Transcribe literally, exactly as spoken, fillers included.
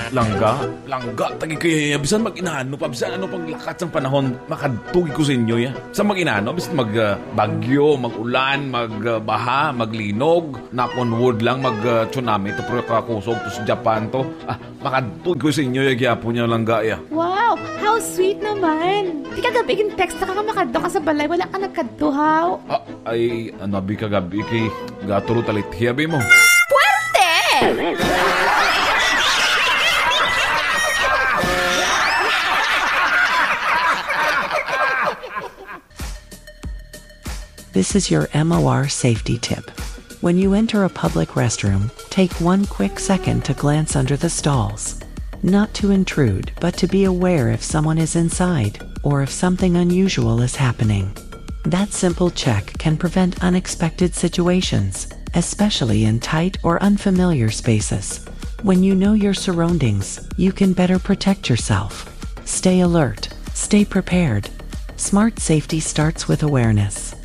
Langga? Langga? Tagi kaya, bisan mag-inano pa, bisan ano pang lakat ng panahon, makatugi ko sa inyo, ya. Bisan mag-inano, bisan mag-bagyo, uh, mag-ulan, mag-baha, uh, maglinog, knock on wood lang, mag-tsunami, uh, ito pero kakusog, to sa Japan to. Ah, makatugi ko sa inyo, ya, kaya po niya langga, ya. Wow, how sweet naman. Di kagabi, kin-text na ka makadto ka sa balay, wala ka nagkadtuhaw. Ah, ay, ano, bi kagabi, kay gaturo talit, hiyabi mo. Puerte! This is your M O R safety tip. When you enter a public restroom, take one quick second to glance under the stalls. Not to intrude, but to be aware if someone is inside, or if something unusual is happening. That simple check can prevent unexpected situations, especially in tight or unfamiliar spaces. When you know your surroundings, you can better protect yourself. Stay alert, stay prepared. Smart safety starts with awareness.